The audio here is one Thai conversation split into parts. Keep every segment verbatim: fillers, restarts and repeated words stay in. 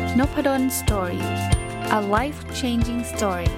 Nopadon Story. A life-changing story.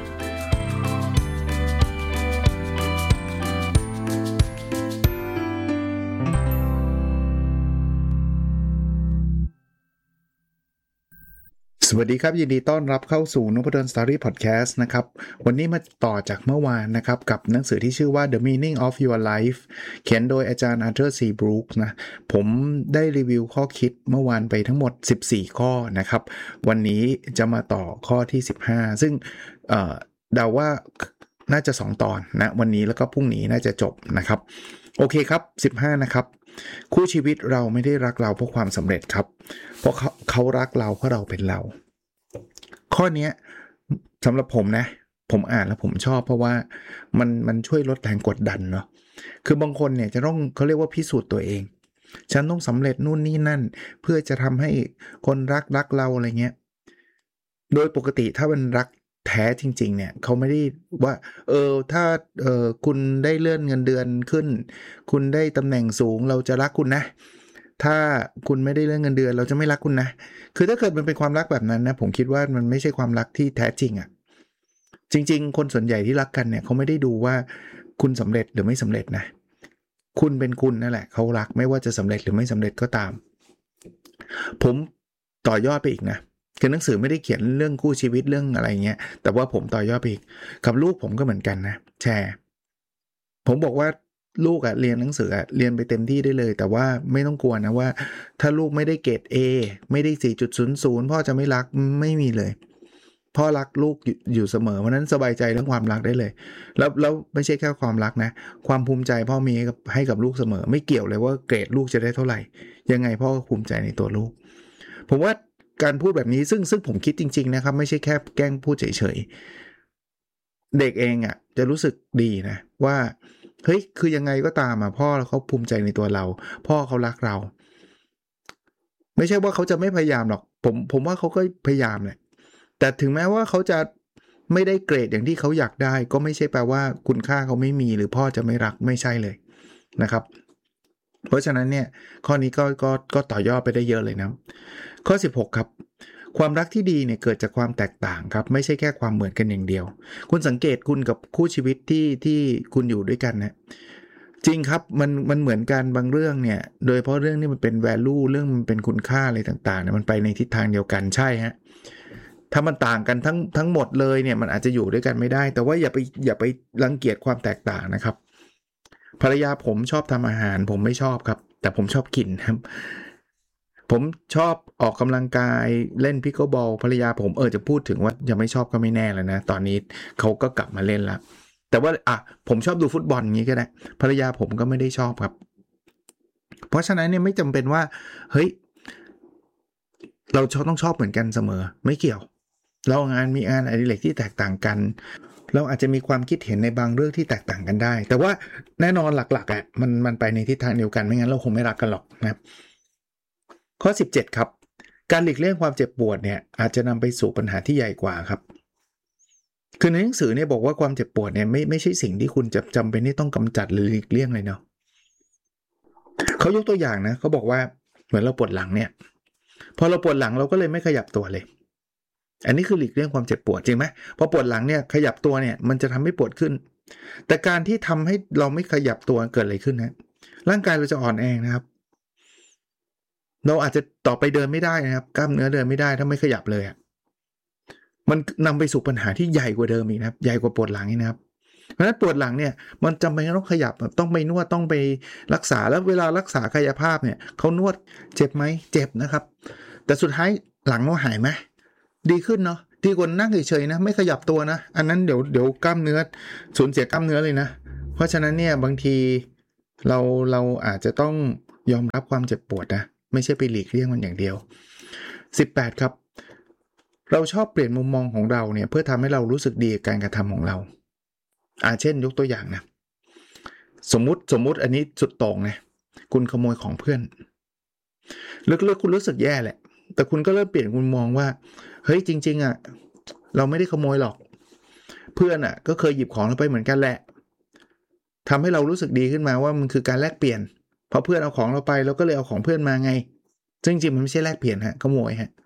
สวัสดีครับยินดีต้อนรับเข้าสู่ Nopadon Story Podcast นะครับวันนี้มาต่อจากเมื่อวานนะครับกับหนังสือที่ชื่อว่า The Meaning of Your Life เขียนโดยอาจารย์ Arthur C. Brooks นะผมได้รีวิวข้อคิดเมื่อวานไปทั้งหมดสิบสี่ข้อนะครับวันนี้จะมาต่อข้อที่สิบห้าซึ่งเอ่อเดาว่าน่าจะสองตอนนะวันนี้แล้วก็พรุ่งนี้น่าจะจบนะครับโอเคครับสิบห้านะครับคู่ชีวิตเราไม่ได้รักเราเพราะความสำเร็จครับเพราะเขาเขารักเราเพราะเราเป็นเราข้อนี้สำหรับผมนะผมอ่านแล้วผมชอบเพราะว่ามันมันช่วยลดแรงกดดันเนาะคือบางคนเนี่ยจะต้องเขาเรียกว่าพิสูจน์ตัวเองฉันต้องสำเร็จนู่นนี่นั่นเพื่อจะทำให้คนรักรักเราอะไรเงี้ยโดยปกติถ้ามันรักแท้จริงๆเนี่ยเขาไม่ได้ว่าเออถ้าเออคุณได้เลื่อนเงินเดือนขึ้นคุณได้ตำแหน่งสูงเราจะรักคุณนะถ้าคุณไม่ได้เลื่อนเงินเดือนเราจะไม่รักคุณนะคือถ้าเกิดมันเป็นความรักแบบนั้นนะผมคิดว่ามันไม่ใช่ความรักที่แท้จริงอ่ะจริงๆคนส่วนใหญ่ที่รักกันเนี่ยเขาไม่ได้ดูว่าคุณสำเร็จหรือไม่สำเร็จนะคุณเป็นคุณนั่นแหละเขารักไม่ว่าจะสำเร็จหรือไม่สำเร็จก็ตามผมต่อยอดไปอีกนะคือหนังสือไม่ได้เขียนเรื่องคู่ชีวิตเรื่องอะไรเงี้ยแต่ว่าผมต่อยอดไปอีกกับลูกผมก็เหมือนกันนะแชร์ผมบอกว่าลูกอ่ะเรียนหนังสืออ่ะเรียนไปเต็มที่ได้เลยแต่ว่าไม่ต้องกลัวนะว่าถ้าลูกไม่ได้เกรด A ไม่ได้ สี่จุดศูนย์ศูนย์ พ่อจะไม่รักไม่มีเลยพ่อรักลูกอยู่เสมอเพราะนั้นสบายใจเรื่องความรักได้เลยแล้วแล้วไม่ใช่แค่ความรักนะความภูมิใจพ่อมีให้กับให้กับลูกเสมอไม่เกี่ยวเลยว่าเกรดลูกจะได้เท่าไหร่ยังไงพ่อก็ภูมิใจในตัวลูกผมว่าการพูดแบบนี้ซึ่งซึ่งผมคิดจริงๆนะครับไม่ใช่แค่แกล้งพูดเฉยๆเด็กเองอ่ะจะรู้สึกดีนะว่าเฮ้ยคือยังไงก็ตามอ่ะพ่อเขาภูมิใจในตัวเราพ่อเขารักเราไม่ใช่ว่าเขาจะไม่พยายามหรอกผมผมว่าเขาก็พยายามแหละแต่ถึงแม้ว่าเขาจะไม่ได้เกรดอย่างที่เขาอยากได้ก็ไม่ใช่แปลว่าคุณค่าเขาไม่มีหรือพ่อจะไม่รักไม่ใช่เลยนะครับเพราะฉะนั้นเนี่ยข้อนี้ก็ก็ก็ต่อยอดไปได้เยอะเลยนะข้อสิบหกครับความรักที่ดีเนี่ยเกิดจากความแตกต่างครับไม่ใช่แค่ความเหมือนกันอย่างเดียวคุณสังเกตคุณกับคู่ชีวิตที่ที่คุณอยู่ด้วยกันนะจริงครับมันมันเหมือนกันบางเรื่องเนี่ยโดยเฉพาะเรื่องนี้มันเป็น value เรื่องมันเป็นคุณค่าอะไรต่างๆเนี่ยมันไปในทิศทางเดียวกันใช่ฮะถ้ามันต่างกันทั้งทั้งหมดเลยเนี่ยมันอาจจะอยู่ด้วยกันไม่ได้แต่ว่าอย่าไปอย่าไปรังเกียจความแตกต่างนะครับภรรยาผมชอบทำอาหารผมไม่ชอบครับแต่ผมชอบกินครับผมชอบออกกำลังกายเล่นพิกเกิลบอลภรรยาผมเออจะพูดถึงว่ายังไม่ชอบก็ไม่แน่แล้วนะตอนนี้เขาก็กลับมาเล่นแล้วแต่ว่าอ่ะผมชอบดูฟุตบอลอย่างนี้ก็ได้ภรรยาผมก็ไม่ได้ชอบครับเพราะฉะนั้นเนี่ยไม่จำเป็นว่าเฮ้ยเราชอบต้องชอบเหมือนกันเสมอไม่เกี่ยวเรางานมีงานอดิเรกที่แตกต่างกันเราอาจจะมีความคิดเห็นในบางเรื่องที่แตกต่างกันได้แต่ว่าแน่นอนหลักๆอ่ะมันมันไปในทิศทางเดียวกันไม่งั้นเราคงไม่รักกันหรอกนะครับข้อสิบเจ็ดครับการหลีกเลี่ยงความเจ็บปวดเนี่ยอาจจะนำไปสู่ปัญหาที่ใหญ่กว่าครับคือในหนังสือเนี่ยบอกว่าความเจ็บปวดเนี่ยไม่ไม่ใช่สิ่งที่คุณจะจำเป็นที่ต้องกำจัดหรือหลีกเลี่ยงเลยเนาะเขายกตัวอย่างนะเขาบอกว่าเหมือนเราปวดหลังเนี่ยพอเราปวดหลังเราก็เลยไม่ขยับตัวเลยอันนี้คือหลีกเลี่ยงความเจ็บปวดจริงไหมพอปวดหลังเนี่ยขยับตัวเนี่ยมันจะทำให้ปวดขึ้นแต่การที่ทำให้เราไม่ขยับตัวเกิดอะไรขึ้นนะร่างกายเราจะอ่อนแอนะครับเราอาจจะต่อไปเดินไม่ได้นะครับกล้ามเนื้อเดินไม่ได้ถ้าไม่ขยับเลยอ่ะมันนำไปสู่ปัญหาที่ใหญ่กว่าเดิมอีกนะครับใหญ่กว่าปวดหลังนี่นะครับเพราะฉะนั้นปวดหลังเนี่ยมันจำเป็นต้องขยับต้องไปนวดต้องไปรักษาแล้วเวลารักษากายภาพเนี่ยเขานวดเจ็บไหมเจ็บนะครับแต่สุดท้ายหลังเราหายไหมดีขึ้นเนาะดีกว่านั่งเฉยๆนะไม่ขยับตัวนะอันนั้นเดี๋ยวเดี๋ยวกล้ามเนื้อสูญเสียกล้ามเนื้อเลยนะเพราะฉะนั้นเนี่ยบางทีเราเราอาจจะต้องยอมรับความเจ็บปวดนะไม่ใช่ไปหลีกเลี่ยงมันอย่างเดียวสิบแปดครับเราชอบเปลี่ยนมุมมองของเราเนี่ยเพื่อทำให้เรารู้สึกดีกับการกระทำของเราอ่าเช่นยกตัวอย่างนะสมมุติสมมุติอันนี้สุดโต่งนะคุณขโมยของเพื่อนลึกๆคุณรู้สึกแย่แหละแต่คุณก็เริ่มเปลี่ยนมุมมองว่าเฮ้ยจริงๆอ่ะเราไม่ได้ขโมยหรอกเพื่อนอ่ะก็เคยหยิบของเราไปเหมือนกันแหละทำให้เรารู้สึกดีขึ้นมาว่ามันคือการแลกเปลี่ยนพอเพื่อนเอาของเราไปเราก็เลยเอาของเพื่อนมาไงซึ่งจริงๆมันไม่ใช่แลกเปลี่ยนฮะขโมยฮะ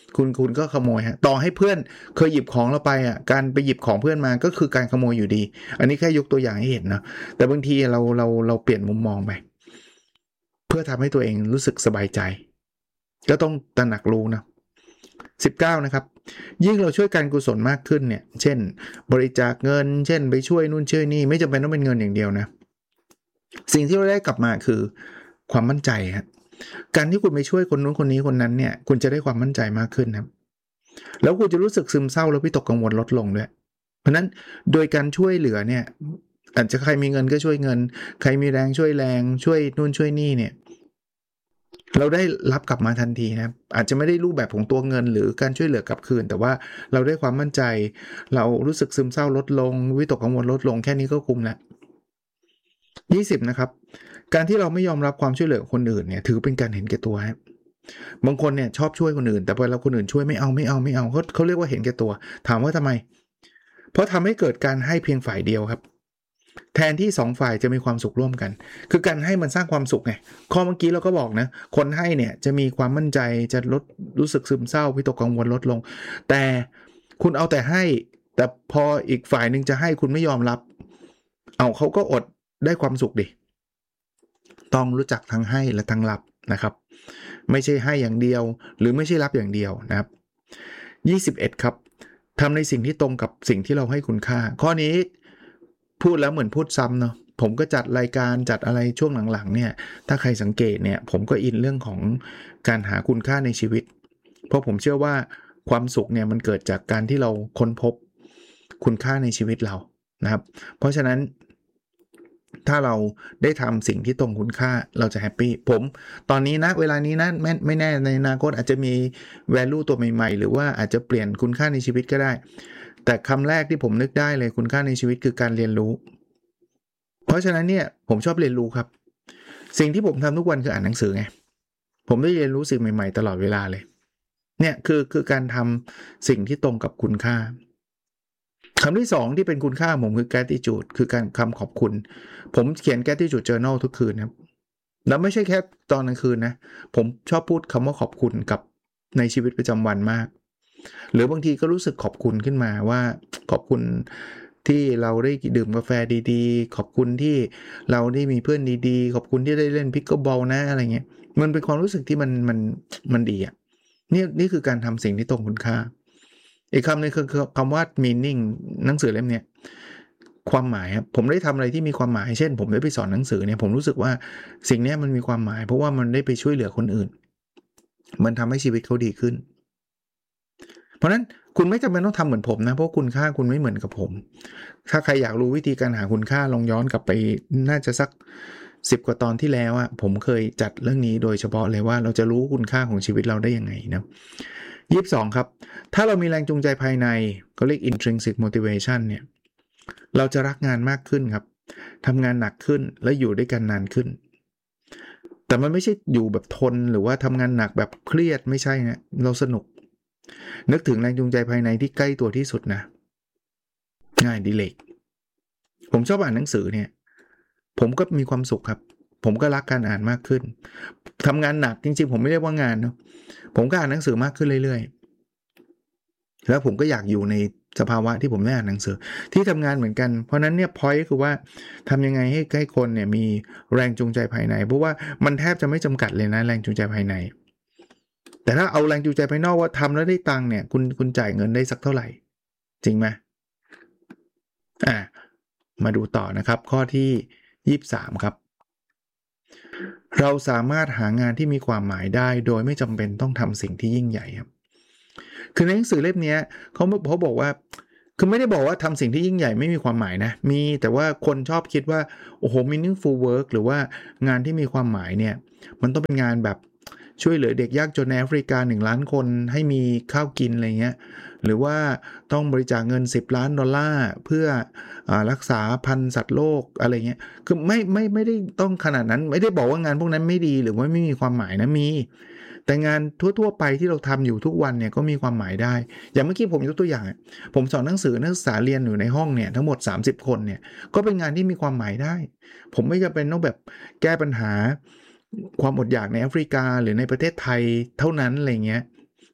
คุณคุณก็ขโมยฮะต่อให้เพื่อนเคยหยิบของเราไปอ่ะการไปหยิบของเพื่อนมาก็คือการขโมยอยู่ดีอันนี้แค่ยกตัวอย่างให้เห็นนะแต่บางทีเราเราเราเปลี่ยนมุมมองไปเพื่อทำให้ตัวเองรู้สึกสบายใจก็ต้องตระหนักรู้นะสิบเก้านะครับยิ่งเราช่วยการกุศลมากขึ้นเนี่ยเช่นบริจาคเงินเช่นไปช่วยนู่นช่วยนี่ไม่จำเป็นต้องเป็นเงินอย่างเดียวนะสิ่งที่เราได้กลับมาคือความมั่นใจครับการที่คุณไปช่วยคนนู้นคนนี้คนนั้นเนี่ยคุณจะได้ความมั่นใจมากขึ้นครับแล้วคุณจะรู้สึกซึมเศร้าแล้ววิตกกังวลลดลงด้วยเพราะนั้นโดยการช่วยเหลือเนี่ยอาจจะใครมีเงินก็ช่วยเงินใครมีแรงช่วยแรงช่วยนู่นช่วยนี่เนี่ยเราได้รับกลับมาทันทีนะอาจจะไม่ได้รูปแบบของตัวเงินหรือการช่วยเหลือกลับคืนแต่ว่าเราได้ความมั่นใจเรารู้สึกซึมเศร้าลดลงวิตกกังวลลดลงแค่นี้ก็คุ้มแล้วยี่สิบนะครับการที่เราไม่ยอมรับความช่วยเหลือคนอื่นเนี่ยถือเป็นการเห็นแก่ตัวครับบางคนเนี่ยชอบช่วยคนอื่นแต่พอเราคนอื่นช่วยไม่เอาไม่เอาไม่เอาเขาเขาเรียกว่าเห็นแก่ตัวถามว่าทำไมเพราะทำให้เกิดการให้เพียงฝ่ายเดียวครับแทนที่สองฝ่ายจะมีความสุขร่วมกันคือการให้มันสร้างความสุขไงข้อเมื่อกี้เราก็บอกนะคนให้เนี่ยจะมีความมั่นใจจะลดรู้สึกซึมเศร้าวิตกกังวลลดลงแต่คุณเอาแต่ให้แต่พออีกฝ่ายนึงจะให้คุณไม่ยอมรับเอาเขาก็อดได้ความสุขดิต้องรู้จักทั้งให้และทั้งรับนะครับไม่ใช่ให้อย่างเดียวหรือไม่ใช่รับอย่างเดียวนะครับยี่สิบเอ็ดครับทำในสิ่งที่ตรงกับสิ่งที่เราให้คุณค่าข้อนี้พูดแล้วเหมือนพูดซ้ำเนาะผมก็จัดรายการจัดอะไรช่วงหลังๆเนี่ยถ้าใครสังเกตเนี่ยผมก็อินเรื่องของการหาคุณค่าในชีวิตเพราะผมเชื่อว่าความสุขเนี่ยมันเกิดจากการที่เราค้นพบคุณค่าในชีวิตเรานะครับเพราะฉะนั้นถ้าเราได้ทำสิ่งที่ตรงคุณค่าเราจะแฮปปี้ผมตอนนี้นะเวลานี้นะไม่ไม่แน่ในอนาคตอาจจะมี value ตัวใหม่ๆหรือว่าอาจจะเปลี่ยนคุณค่าในชีวิตก็ได้แต่คำแรกที่ผมนึกได้เลยคุณค่าในชีวิตคือการเรียนรู้เพราะฉะนั้นเนี่ยผมชอบเรียนรู้ครับสิ่งที่ผมทำทุกวันคืออ่านหนังสือไงผมได้เรียนรู้สิ่งใหม่ๆตลอดเวลาเลยเนี่ยคือคือการทำสิ่งที่ตรงกับคุณค่าคำที่สองที่เป็นคุณค่าผมคือ gratitude คือการคำขอบคุณผมเขียน gratitude journal ทุกคืนครับแล้วไม่ใช่แค่ตอนกลางคืนนะผมชอบพูดคำว่าขอบคุณกับในชีวิตประจำวันมากหรือบางทีก็รู้สึกขอบคุณขึ้นมาว่าขอบคุณที่เราได้ดื่มกาแฟดีๆขอบคุณที่เราได้มีเพื่อนดีๆขอบคุณที่ได้เล่นพิกเกิลบอลนะอะไรเงี้ยมันเป็นความรู้สึกที่มันมันมันดีอ่ะนี่นี่คือการทำสิ่งที่ตรงคุณค่าอีกคำหนึ่งคือคำว่า meaning หนังสือเล่มนี้ความหมายครับผมได้ทำอะไรที่มีความหมายเช่นผมได้ไปสอนหนังสือเนี่ยผมรู้สึกว่าสิ่งนี้มันมีความหมายเพราะว่ามันได้ไปช่วยเหลือคนอื่นมันทำให้ชีวิตเขาดีขึ้นเพราะนั้นคุณไม่จำเป็นต้องทำเหมือนผมนะเพราะคุณค่าคุณไม่เหมือนกับผมถ้าใครอยากรู้วิธีการหาคุณค่าลองย้อนกลับไปน่าจะสักสิบกว่าตอนที่แล้วอะผมเคยจัดเรื่องนี้โดยเฉพาะเลยว่าเราจะรู้คุณค่าของชีวิตเราได้ยังไงนะยี่สิบสองครับถ้าเรามีแรงจูงใจภายในเขาเรียก intrinsic motivation เนี่ยเราจะรักงานมากขึ้นครับทำงานหนักขึ้นและอยู่ด้วยกันนานขึ้นแต่มันไม่ใช่อยู่แบบทนหรือว่าทำงานหนักแบบเครียดไม่ใช่นะเราสนุกนึกถึงแรงจูงใจภายในที่ใกล้ตัวที่สุดนะง่ายดิเลกผมชอบอ่านหนังสือเนี่ยผมก็มีความสุขครับผมก็รักการอ่านมากขึ้นทำงานหนักจริงๆผมไม่เรียกว่างานเนาะผมก็อ่านหนังสือมากขึ้นเรื่อยๆแล้วผมก็อยากอยู่ในสภาวะที่ผมได้อ่านหนังสือที่ทำงานเหมือนกันเพราะนั้นเนี่ยพอยต์คือว่าทำยังไงให้ให้คนเนี่ยมีแรงจูงใจภายในเพราะว่ามันแทบจะไม่จำกัดเลยนะแรงจูงใจภายในแต่ถ้าเอาแรงจูงใจภายนอกว่าทำแล้วได้ตังค์เนี่ยคุณคุณจ่ายเงินได้สักเท่าไหร่จริงไหมอ่ะมาดูต่อนะครับข้อที่ยี่สิบสามครับเราสามารถหางานที่มีความหมายได้โดยไม่จำเป็นต้องทำสิ่งที่ยิ่งใหญ่ครับคือในหนังสือเล่มนี้เขาเขาบอกว่าคือไม่ได้บอกว่าทำสิ่งที่ยิ่งใหญ่ไม่มีความหมายนะมีแต่ว่าคนชอบคิดว่าโอ้โห meaningful work หรือว่างานที่มีความหมายเนี่ยมันต้องเป็นงานแบบช่วยเหลือเด็กยากจนในแอฟริกาหนึ่งล้านคนให้มีข้าวกินอะไรเงี้ยหรือว่าต้องบริจาคเงินสิบล้านดอลลาร์เพื่ออ่ารักษาพันธุ์สัตว์โลกอะไรเงี้ยคือไม่ไม่ไม่ได้ต้องขนาดนั้นไม่ได้บอกว่างานพวกนั้นไม่ดีหรือว่าไม่มีความหมายนะมีแต่งานทั่วๆไปที่เราทำอยู่ทุกวันเนี่ยก็มีความหมายได้อย่างเมื่อกี้ผมยกตัวอย่างผมสอนหนังสือนักศึกษาเรียนอยู่ในห้องเนี่ยทั้งหมดสามสิบคนเนี่ยก็เป็นงานที่มีความหมายได้ผมไม่จำเป็นต้องแบบแก้ปัญหาความอดอยากในแอฟริกาหรือในประเทศไทยเท่านั้นอะไรเงี้ย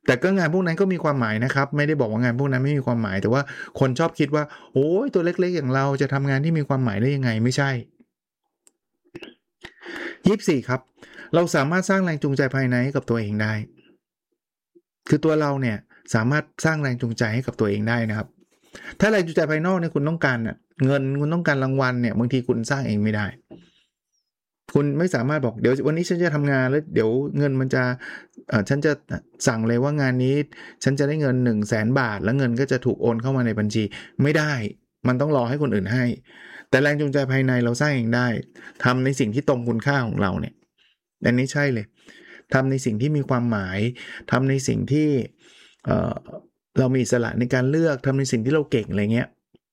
แต่ก็งานพวกนั้นก็มีความหมายนะครับไม่ได้บอกว่างานพวกนั้นไม่มีความหมายแต่ว่าคนชอบคิดว่าโอ้ยตัวเล็กๆอย่างเราจะทำงานที่มีความหมายได้ยังไงไม่ใช่ยี่สิบสี่ครับเราสามารถสร้างแรงจูงใจภายในให้กับตัวเองได้คือตัวเราเนี่ยสามารถสร้างแรงจูงใจให้กับตัวเองได้นะครับถ้าแรงจูงใจภายนอกเนี่ยคุณต้องการเงินคุณต้องการรางวัลเนี่ยบางทีคุณสร้างเองไม่ได้คุณไม่สามารถบอกเดี๋ยววันนี้ฉันจะทำงานแล้วเดี๋ยวเงินมันจะเอ่อฉันจะสั่งเลยว่างานนี้ฉันจะได้เงิน หนึ่งแสน บาทแล้วเงินก็จะถูกโอนเข้ามาในบัญชีไม่ได้มันต้องรอให้คนอื่นให้แต่แรงจูงใจภายในเราสร้างเองได้ทำในสิ่งที่ตรงคุณค่าของเราเนี่ยอันนี้ใช่เลยทำในสิ่งที่มีความหมายทำในสิ่งที่เอ่อเรามีอิสระในการเลือกทำในสิ่งที่เราเก่งอะไรเงี้ย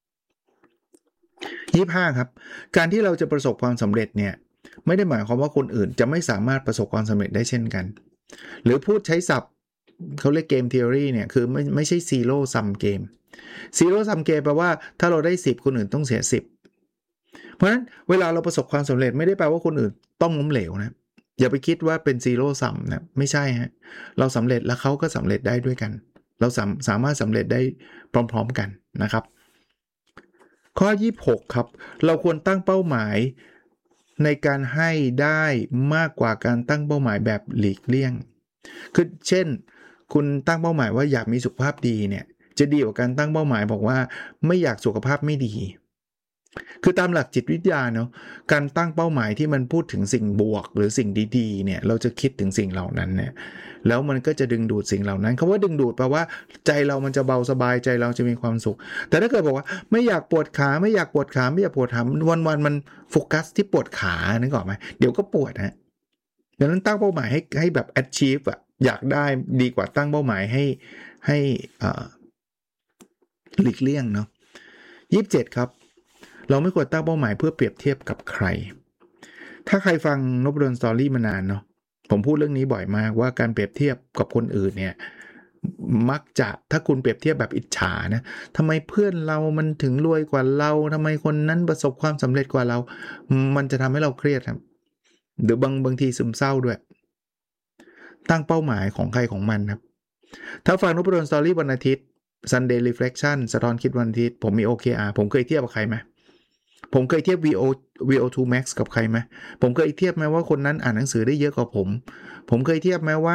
ยี่สิบห้าครับการที่เราจะประสบความสำเร็จเนี่ยไม่ได้หมายความว่าคนอื่นจะไม่สามารถประสบความสำเร็จได้เช่นกันหรือพูดใช้ศัพท์เขาเรียกเกม theory เนี่ยคือไม่ไม่ใช่ zero sum game zero sum game แปลว่าถ้าเราได้สิบคนอื่นต้องเสียสิบเพราะฉะนั้นเวลาเราประสบความสำเร็จไม่ได้แปลว่าคนอื่นต้องล้มเหลวนะอย่าไปคิดว่าเป็น zero sum นะไม่ใช่ฮะเราสำเร็จแล้วเขาก็สำเร็จได้ด้วยกันเราสามสามารถสำเร็จได้พร้อมๆกันนะครับข้อยี่สิบหกครับเราควรตั้งเป้าหมายในการให้ได้มากกว่าการตั้งเป้าหมายแบบหลีกเลี่ยงคือเช่นคุณตั้งเป้าหมายว่าอยากมีสุขภาพดีเนี่ยจะดีกว่าการตั้งเป้าหมายบอกว่าไม่อยากสุขภาพไม่ดีคือตามหลักจิตวิทยาเนาะการตั้งเป้าหมายที่มันพูดถึงสิ่งบวกหรือสิ่งดีๆเนี่ยเราจะคิดถึงสิ่งเหล่านั้นเนี่ยแล้วมันก็จะดึงดูดสิ่งเหล่านั้นคำว่าดึงดูดแปลว่าใจเรามันจะเบาสบายใจเราจะมีความสุขแต่ถ้าเกิดบอกว่าไม่อยากปวดขาไม่อยากปวดขาไม่อยากปวดขาวันๆมันโฟกัสที่ปวดขานึกออกไหมเดี๋ยวก็ปวดฮะดังนั้นตั้งเป้าหมายให้ให้แบบ achieve อะอยากได้ดีกว่าตั้งเป้าหมายให้ให้อ่าหลีกเลี่ยงเนาะยี่สิบเจ็ดครับเราไม่ควรตั้งเป้าหมายเพื่อเปรียบเทียบกับใครถ้าใครฟังนพดลสตอรี่มานานเนาะผมพูดเรื่องนี้บ่อยมากว่าการเปรียบเทียบกับคนอื่นเนี่ยมักจะถ้าคุณเปรียบเทียบแบบอิจฉานะทำไมเพื่อนเรามันถึงรวยกว่าเราทำไมคนนั้นประสบความสำเร็จกว่าเรามันจะทำให้เราเครียดครับหรือบางบางทีซึมเศร้าด้วยตั้งเป้าหมายของใครของมันครับถ้าฟังนพดลสตอรี่วันอาทิตย์ Sunday Reflection สะท้อนคิดวันอาทิตย์ผมมี โอ เค อาร์ ผมเคยเทียบกับใครไหมผมเคยเทียบ วี โอ วี โอ ทู Max กับใครไหมผมเคยเทียบไหมว่าคนนั้นอ่านหนังสือได้เยอะกว่าผมผมเคยเทียบไหมว่า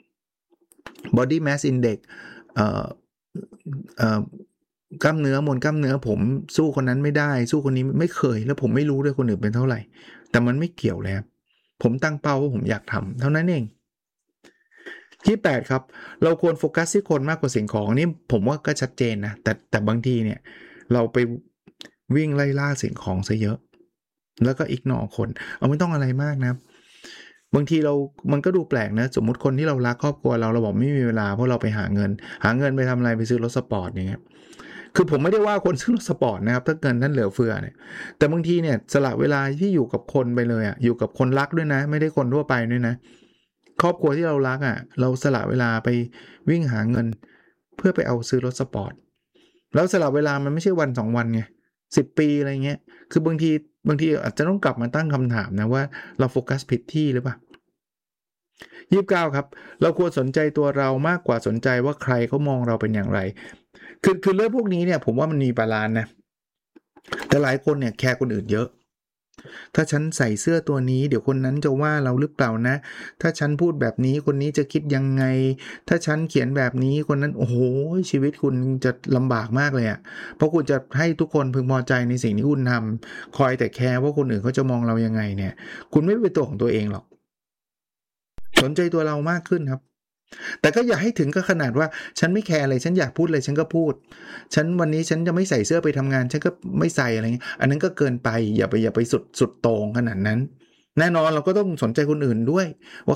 Body Mass Index เอ่อเอ่อกล้ามเนื้อมวลกล้ามเนื้อผมสู้คนนั้นไม่ได้สู้คนนี้ไม่เคยแล้วผมไม่รู้ด้วยคนอื่นเป็นเท่าไหร่แต่มันไม่เกี่ยวแล้วผมตั้งเป้าว่าผมอยากทำเท่านั้นเองที่แปดครับเราควรโฟกัสที่คนมากกว่าสิ่งของนี่ผมว่าก็ชัดเจนนะแต่แต่บางทีเนี่ยเราไปวิ่งไล่ล่าสิ่งของซะเยอะแล้วก็อิกนอร์คนเอาไม่ต้องอะไรมากนะบางทีเรามันก็ดูแปลกนะสมมุติคนที่เรารักครอบครัวเราเราบอกไม่มีเวลาเพราะเราไปหาเงินหาเงินไปทำอะไรไปซื้อรถสปอร์ตอย่างเงี้ยคือผมไม่ได้ว่าคนซื้อรถสปอร์ตนะครับถ้าเงินท่านเหลือเฟือเนี่ยแต่บางทีเนี่ยสละเวลาที่อยู่กับคนไปเลยอ่ะอยู่กับคนรักด้วยนะไม่ได้คนทั่วไปด้วยนะครอบครัวที่เรารักอ่ะเราสละเวลาไปวิ่งหาเงินเพื่อไปเอาซื้อรถสปอร์ตแล้วสละเวลามันไม่ใช่วันสองวันไงสิบปีอะไรเงี้ยคือบางทีบางทีอาจจะต้องกลับมาตั้งคำถามนะว่าเราโฟกัสผิดที่หรือเปล่ายี่สิบเก้าครับเราควรสนใจตัวเรามากกว่าสนใจว่าใครเขามองเราเป็นอย่างไรคือคือเรื่องพวกนี้เนี่ยผมว่ามันมีบาลานซ์นะแต่หลายคนเนี่ยแคร์คนอื่นเยอะถ้าฉันใส่เสื้อตัวนี้เดี๋ยวคนนั้นจะว่าเราหรือเปล่านะถ้าฉันพูดแบบนี้คนนี้จะคิดยังไงถ้าฉันเขียนแบบนี้คนนั้นโอ้โหชีวิตคุณจะลำบากมากเลยอะเพราะคุณจะให้ทุกคนพึงพอใจในสิ่งที่คุณทำคอยแต่แคร์ว่าคนอื่นเขาจะมองเรายังไงเนี่ยคุณไม่เป็นตัวของตัวเองหรอกสนใจตัวเรามากขึ้นครับแต่ก็อย่าให้ถึงก็ขนาดว่าฉันไม่แคร์อะไรฉันอยากพูดอะไรฉันก็พูดฉันวันนี้ฉันจะไม่ใส่เสื้อไปทำงานฉันก็ไม่ใส่อะไรเงี้ยอันนั้นก็เกินไปอย่าไปอย่าไปสุดสุดโต่งขนาดนั้นแน่นอนเราก็ต้องสนใจคนอื่นด้วยว่า